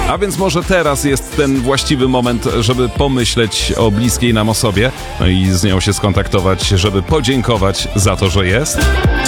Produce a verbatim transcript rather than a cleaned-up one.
A więc może teraz jest ten właściwy moment, żeby pomyśleć o bliskiej nam osobie, no i z nią się skontaktować, żeby podziękować za to, że jest.